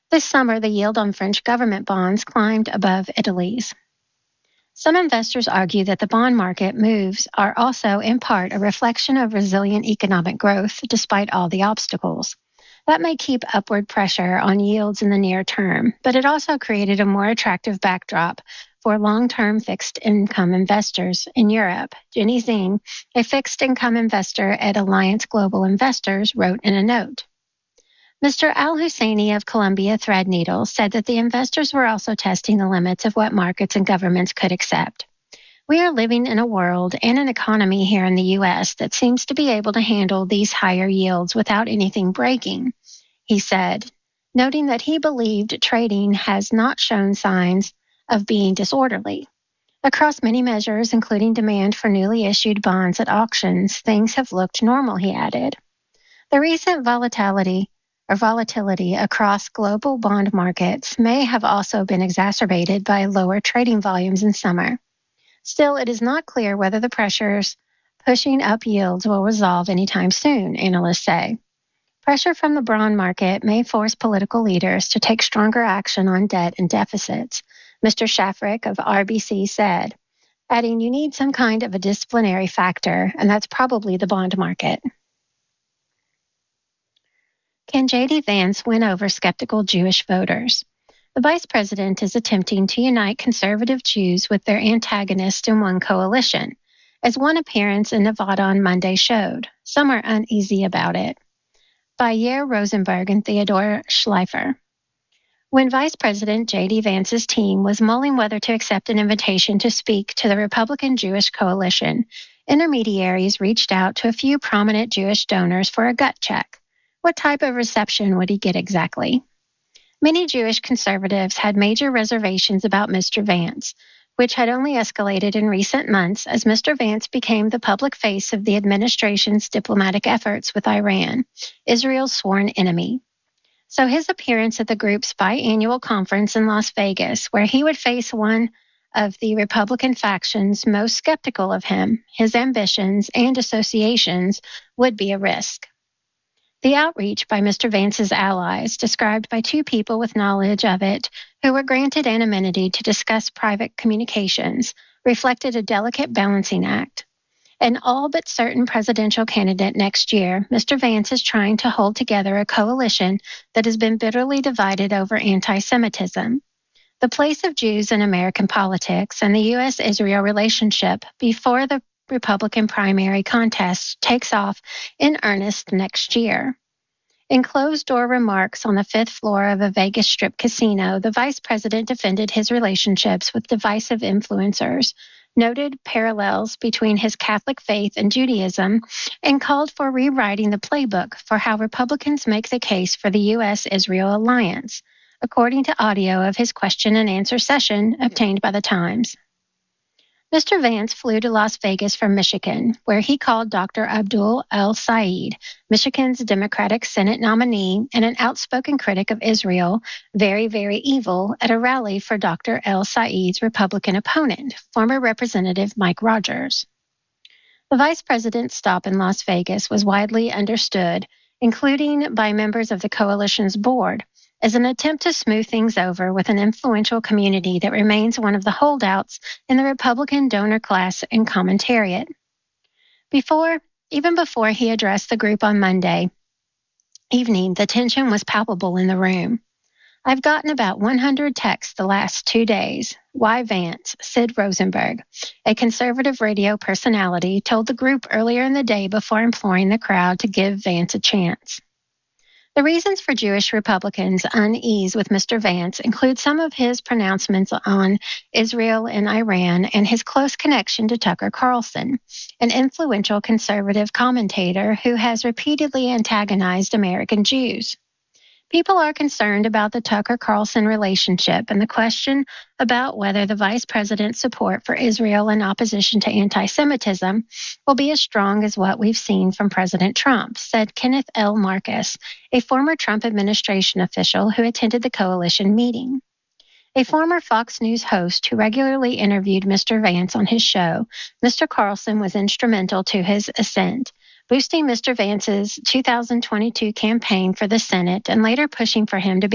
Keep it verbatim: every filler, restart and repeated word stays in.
This summer, the yield on French government bonds climbed above Italy's. Some investors argue that the bond market moves are also in part a reflection of resilient economic growth despite all the obstacles. That may keep upward pressure on yields in the near term, but it also created a more attractive backdrop for long-term fixed-income investors in Europe. Jenny Zing, a fixed-income investor at Alliance Global Investors, wrote in a note. Mister Al-Husseini of Columbia Threadneedle said that the investors were also testing the limits of what markets and governments could accept. We are living in a world and an economy here in the U S that seems to be able to handle these higher yields without anything breaking, he said, noting that he believed trading has not shown signs of being disorderly. Across many measures, including demand for newly issued bonds at auctions, things have looked normal, he added. The recent volatility or volatility across global bond markets may have also been exacerbated by lower trading volumes in summer. Still, it is not clear whether the pressures pushing up yields will resolve anytime soon, analysts say. Pressure from the bond market may force political leaders to take stronger action on debt and deficits, Mister Shafrick of R B C said, adding, you need some kind of a disciplinary factor, and that's probably the bond market. Can J D. Vance win over skeptical Jewish voters? The vice president is attempting to unite conservative Jews with their antagonists in one coalition, as one appearance in Nevada on Monday showed. Some are uneasy about it. By Yair Rosenberg and Theodore Schleifer. When Vice President J D. Vance's team was mulling whether to accept an invitation to speak to the Republican Jewish coalition, intermediaries reached out to a few prominent Jewish donors for a gut check. What type of reception would he get exactly? Many Jewish conservatives had major reservations about Mister Vance, which had only escalated in recent months as Mister Vance became the public face of the administration's diplomatic efforts with Iran, Israel's sworn enemy. So his appearance at the group's biannual conference in Las Vegas, where he would face one of the Republican factions most skeptical of him, his ambitions, and associations, would be a risk. The outreach by Mister Vance's allies, described by two people with knowledge of it who were granted anonymity to discuss private communications, reflected a delicate balancing act. An all but certain presidential candidate next year, Mister Vance is trying to hold together a coalition that has been bitterly divided over anti-Semitism. The place of Jews in American politics and the U S Israel relationship before the Republican primary contest takes off in earnest next year. In closed-door remarks on the fifth floor of a Vegas Strip casino, the vice president defended his relationships with divisive influencers, noted parallels between his Catholic faith and Judaism, and called for rewriting the playbook for how Republicans make the case for the U S Israel alliance, according to audio of his question and answer session obtained by the Times. Mister Vance flew to Las Vegas from Michigan, where he called Doctor Abdul El-Sayed, Michigan's Democratic Senate nominee and an outspoken critic of Israel, very, very evil, at a rally for Doctor El-Sayed's Republican opponent, former Representative Mike Rogers. The vice president's stop in Las Vegas was widely understood, including by members of the coalition's board, as an attempt to smooth things over with an influential community that remains one of the holdouts in the Republican donor class and commentariat. Before, even before he addressed the group on Monday evening, the tension was palpable in the room. I've gotten about one hundred texts the last two days. Why Vance? Sid Rosenberg, a conservative radio personality, told the group earlier in the day before imploring the crowd to give Vance a chance. The reasons for Jewish Republicans' unease with Mister Vance include some of his pronouncements on Israel and Iran and his close connection to Tucker Carlson, an influential conservative commentator who has repeatedly antagonized American Jews. People are concerned about the Tucker Carlson relationship and the question about whether the vice president's support for Israel and opposition to anti-Semitism will be as strong as what we've seen from President Trump, said Kenneth L. Marcus, a former Trump administration official who attended the coalition meeting. A former Fox News host who regularly interviewed Mister Vance on his show, Mister Carlson was instrumental to his ascent, boosting Mister Vance's two thousand twenty-two campaign for the Senate and later pushing for him to